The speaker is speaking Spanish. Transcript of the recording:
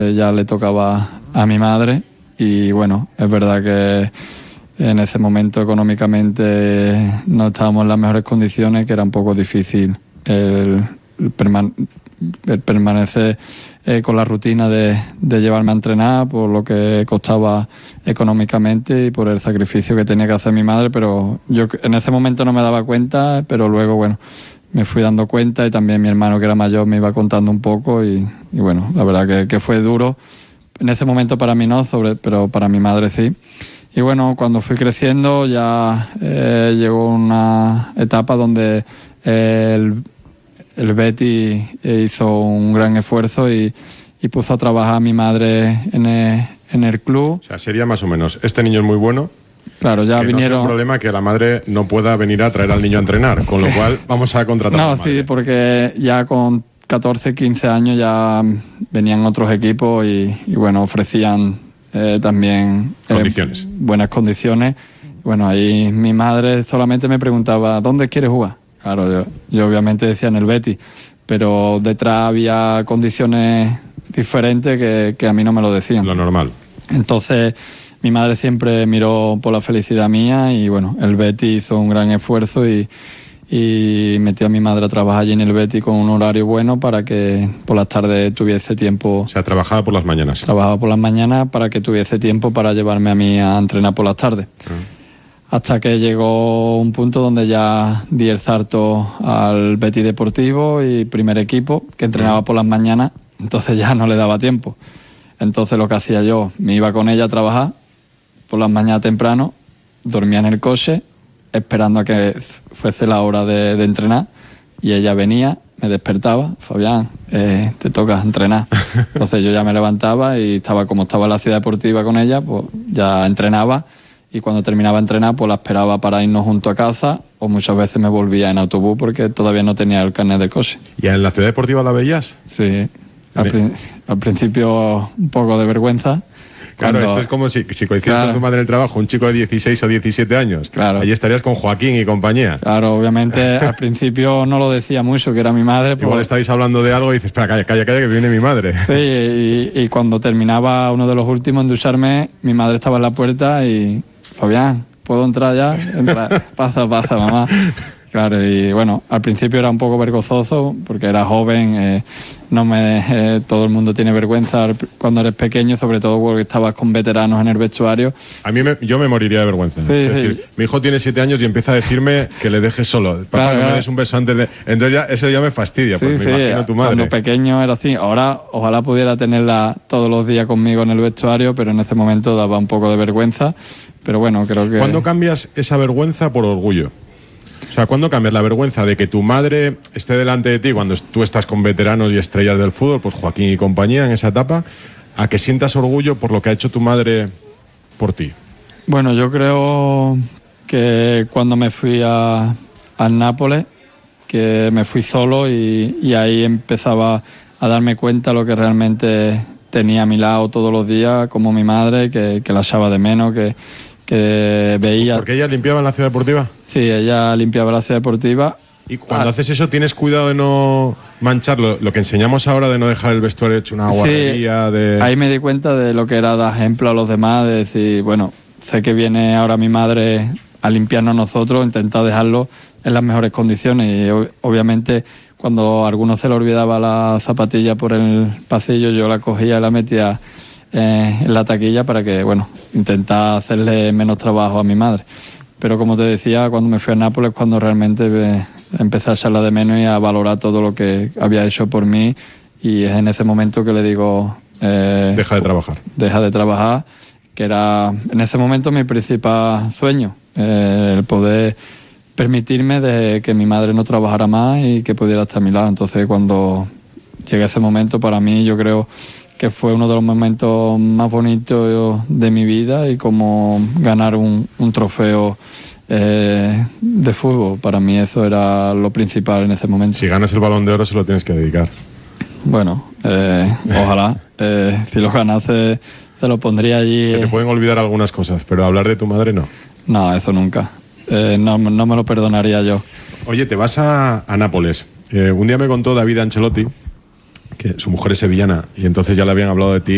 Ya le tocaba a mi madre y bueno, es verdad que en ese momento económicamente no estábamos en las mejores condiciones, que era un poco difícil el permanecer con la rutina de llevarme a entrenar por lo que costaba económicamente y por el sacrificio que tenía que hacer mi madre, pero yo en ese momento no me daba cuenta, pero luego bueno, me fui dando cuenta y también mi hermano, que era mayor, me iba contando un poco y bueno, la verdad que fue duro. En ese momento para mí no, pero para mi madre sí. Y bueno, cuando fui creciendo ya llegó una etapa donde el Betis hizo un gran esfuerzo y puso a trabajar a mi madre en el club. O sea, sería más o menos, este niño es muy bueno. Claro, ya que vinieron. No sea un problema que la madre no pueda venir a traer al niño a entrenar, con lo cual vamos a contratar a la madre. Sí, porque ya con 14, 15 años ya venían otros equipos y bueno, ofrecían también condiciones. Buenas condiciones. Bueno, ahí mi madre solamente me preguntaba, ¿dónde quieres jugar? Claro, yo obviamente decía en el Betis, pero detrás había condiciones diferentes que a mí no me lo decían. Lo normal. Entonces mi madre siempre miró por la felicidad mía y bueno, el Betis hizo un gran esfuerzo y metió a mi madre a trabajar allí en el Betis con un horario bueno para que por las tardes tuviese tiempo. O sea, trabajaba por las mañanas. Trabajaba por las mañanas para que tuviese tiempo para llevarme a mí a entrenar por las tardes. Hasta que llegó un punto donde ya di el salto al Betis Deportivo y primer equipo, que entrenaba por las mañanas, entonces ya no le daba tiempo. Entonces lo que hacía yo, me iba con ella a trabajar por las mañanas temprano, dormía en el coche, esperando a que fuese la hora de entrenar, y ella venía, me despertaba, Fabián, te toca entrenar. Entonces yo ya me levantaba y como estaba en la ciudad deportiva con ella, pues ya entrenaba, y cuando terminaba de entrenar pues la esperaba para irnos junto a casa, o muchas veces me volvía en autobús porque todavía no tenía el carnet del coche. ¿Y en la ciudad deportiva la veías? Sí, al principio un poco de vergüenza. Claro, esto es como si coincides con tu madre en el trabajo, un chico de 16 o 17 años. Claro. Allí estarías con Joaquín y compañía. Claro, obviamente al principio no lo decía mucho, que era mi madre. Igual estáis hablando de algo y dices, espera, calla, que viene mi madre. Sí, y cuando terminaba uno de los últimos en ducharme, mi madre estaba en la puerta y, Fabián, ¿puedo entrar ya? Entra, pasa, mamá. Claro, y bueno, al principio era un poco vergonzoso porque era joven, todo el mundo tiene vergüenza cuando eres pequeño, sobre todo porque estabas con veteranos en el vestuario. A mí yo me moriría de vergüenza. Sí, es decir, mi hijo tiene 7 años y empieza a decirme que le dejes solo. Papá, no me des un beso antes de... Entonces eso ya me fastidia, pues me imagino a tu madre. Cuando pequeño era así. Ahora ojalá pudiera tenerla todos los días conmigo en el vestuario, pero en ese momento daba un poco de vergüenza. Pero bueno, creo que... ¿Cuándo cambias esa vergüenza por orgullo? O sea, ¿cuándo cambias la vergüenza de que tu madre esté delante de ti cuando tú estás con veteranos y estrellas del fútbol, pues Joaquín y compañía en esa etapa, a que sientas orgullo por lo que ha hecho tu madre por ti? Bueno, yo creo que cuando me fui al Nápoles, que me fui solo y ahí empezaba a darme cuenta lo que realmente tenía a mi lado todos los días, como mi madre, que la echaba de menos, que veía... ¿Porque ella limpiaba en la ciudad deportiva? Sí, ella limpiaba la ciudad deportiva. Y cuando haces eso, ¿tienes cuidado de no mancharlo? Lo que enseñamos ahora de no dejar el vestuario hecho una guarrería. Sí, ahí me di cuenta de lo que era dar ejemplo a los demás, de decir, bueno, sé que viene ahora mi madre a limpiarnos nosotros, intentar dejarlo en las mejores condiciones. Y obviamente cuando a alguno se le olvidaba la zapatilla por el pasillo, yo la cogía y la metía en la taquilla para que, bueno, intentar hacerle menos trabajo a mi madre. Pero como te decía, cuando me fui a Nápoles, cuando realmente empecé a echarla de menos y a valorar todo lo que había hecho por mí, y es en ese momento que le digo... deja de trabajar. Deja de trabajar, que era en ese momento mi principal sueño, el poder permitirme de que mi madre no trabajara más y que pudiera estar a mi lado. Entonces cuando llegué a ese momento, para mí yo creo que fue uno de los momentos más bonitos de mi vida, y como ganar un trofeo de fútbol, para mí eso era lo principal en ese momento. Si ganas el Balón de Oro se lo tienes que dedicar. Bueno, ojalá, si lo ganase se lo pondría allí. Se te pueden olvidar algunas cosas, pero hablar de tu madre no. No, eso nunca, no me lo perdonaría yo. Oye, te vas a Nápoles. Un día me contó David Ancelotti que su mujer es sevillana y entonces ya le habían hablado de ti